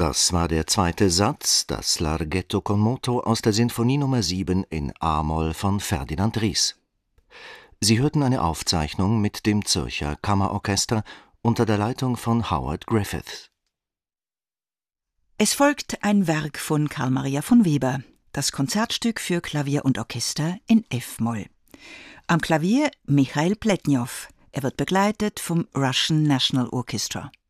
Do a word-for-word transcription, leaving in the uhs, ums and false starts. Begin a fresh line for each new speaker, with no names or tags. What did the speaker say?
Das war der zweite Satz, das Larghetto con moto aus der Sinfonie Nummer sieben in a-Moll von Ferdinand Ries. Sie hörten eine Aufzeichnung mit dem Zürcher Kammerorchester unter der Leitung von Howard Griffiths.
Es folgt ein Werk von Carl Maria von Weber, das Konzertstück für Klavier und Orchester in F-Moll. Am Klavier Michail Pletnjow. Er wird begleitet vom Russian National Orchestra.